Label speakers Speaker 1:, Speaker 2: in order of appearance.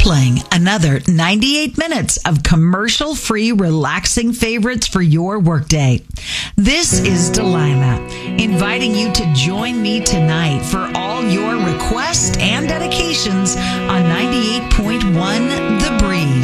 Speaker 1: playing another 98 minutes of commercial-free, relaxing favorites for your workday. This is Delilah, inviting you to join me tonight for all your requests and dedications on 98.1 The Breeze.